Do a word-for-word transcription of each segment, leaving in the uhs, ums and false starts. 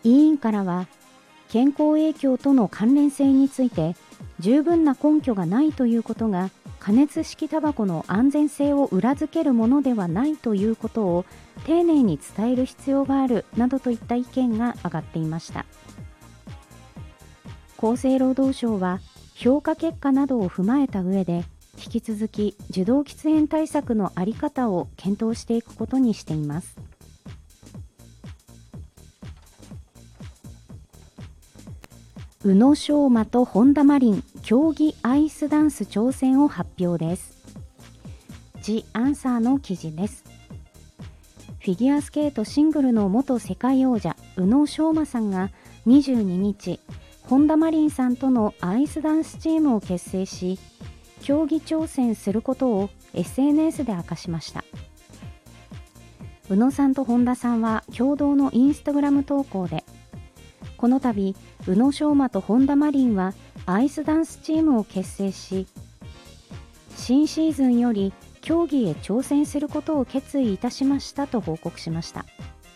委員からは、健康影響との関連性について十分な根拠がないということが加熱式タバコの安全性を裏付けるものではないということを丁寧に伝える必要があるなどといった意見が上がっていました。厚生労働省は評価結果などを踏まえた上で引き続き受動喫煙対策の在り方を検討していくことにしています。宇野昌磨と本田真凜競技アイスダンス挑戦を発表です。ジ・アンサーの記事です。フィギュアスケートシングルの元世界王者宇野昌磨さんがにじゅうににち、本田真凜さんとのアイスダンスチームを結成し、競技挑戦することを エスエヌエス で明かしました。宇野さんと本田さんは共同のインスタグラム投稿で、この度宇野昌磨と本田真凜はアイスダンスチームを結成し、新シーズンより競技へ挑戦することを決意いたしましたと報告しました。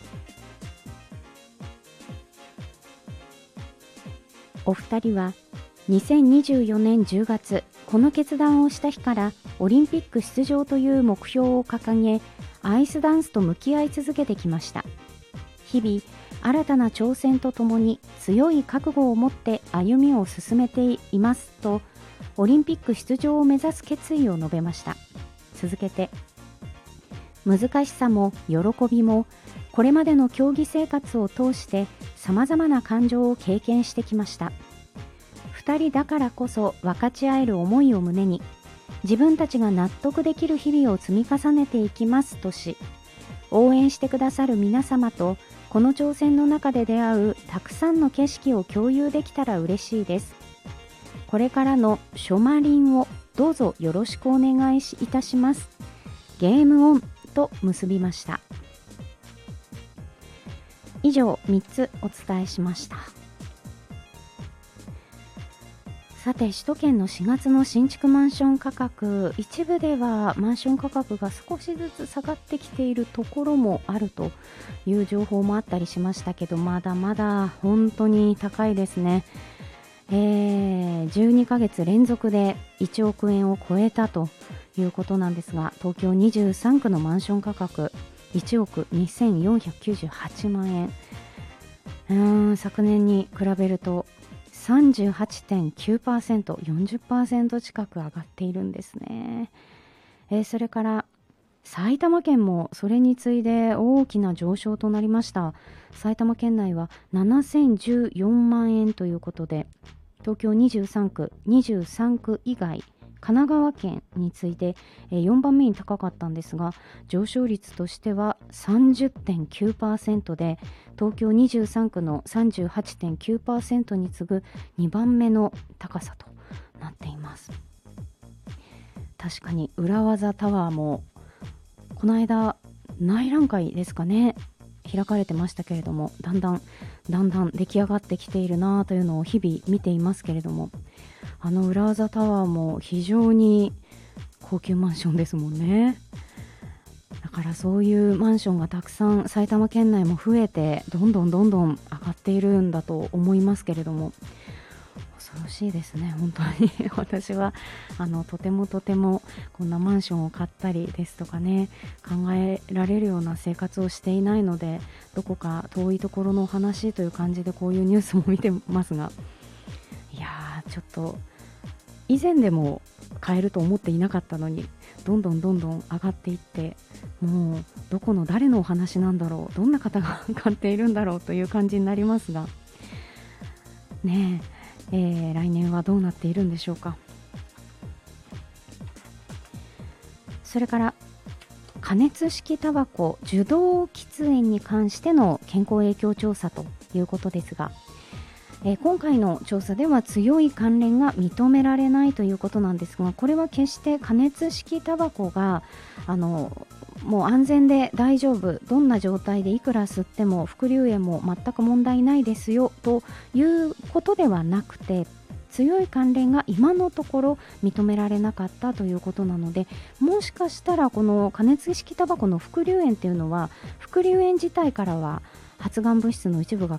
お二人はにせんにじゅうよねんじゅうがつ、この決断をした日からオリンピック出場という目標を掲げ、アイスダンスと向き合い続けてきました。日々新たな挑戦とともに強い覚悟を持って歩みを進めていますと、オリンピック出場を目指す決意を述べました。続けて、難しさも喜びもこれまでの競技生活を通してさまざまな感情を経験してきました。ふたりだからこそ分かち合える思いを胸に、自分たちが納得できる日々を積み重ねていきますとし、応援してくださる皆様とこの挑戦の中で出会うたくさんの景色を共有できたら嬉しいです。これからのショマリンをどうぞよろしくお願いいたします。ゲームオンと結びました。以上みっつお伝えしました。さて、首都圏のしがつの新築マンション価格、一部ではマンション価格が少しずつ下がってきているところもあるという情報もあったりしましたけど、まだまだ本当に高いですね。えー、じゅうにかげつ連続でいちおくえんを超えたということなんですが、東京にじゅうさんくのマンション価格いちおくにせんよんひゃくきゅうじゅうはちまんえん、うーん昨年に比べると さんじゅうはちてんきゅうパーセント、よんじゅっパーセント 近く上がっているんですね。えー、それから埼玉県もそれに次いで大きな上昇となりました。埼玉県内はななせんじゅうよんまんえんということで、東京にじゅうさんく、にじゅうさんく以外、神奈川県に次いでよんばんめに高かったんですが、上昇率としては さんじゅってんきゅうパーセント で、東京にじゅうさんくの さんじゅうはちてんきゅうパーセント に次ぐにばんめの高さとなっています。確かに裏技タワーもこの間内覧会ですかね、開かれてましたけれども、だんだんだんだん出来上がってきているなというのを日々見ていますけれども、あの裏技タワーも非常に高級マンションですもんね。だからそういうマンションがたくさん埼玉県内も増えて、どんどんどんどん上がっているんだと思いますけれども、恐ろしいですね本当に私はあのとてもとてもこんなマンションを買ったりですとかね、考えられるような生活をしていないので、どこか遠いところのお話という感じでこういうニュースも見てますが、いやーちょっと以前でも買えると思っていなかったのに、どんどんどんどん上がっていって、もうどこの誰のお話なんだろう、どんな方が買っているんだろうという感じになりますがねえ、えー、来年はどうなっているんでしょうか。それから加熱式タバコ受動喫煙に関しての健康影響調査ということですが、えー、今回の調査では強い関連が認められないということなんですが、これは決して加熱式タバコがあのもう安全で大丈夫、どんな状態でいくら吸っても副流煙も全く問題ないですよということではなくて、強い関連が今のところ認められなかったということなので、もしかしたらこの加熱式タバコの副流煙っていうのは、副流煙自体からは発がん物質の一部が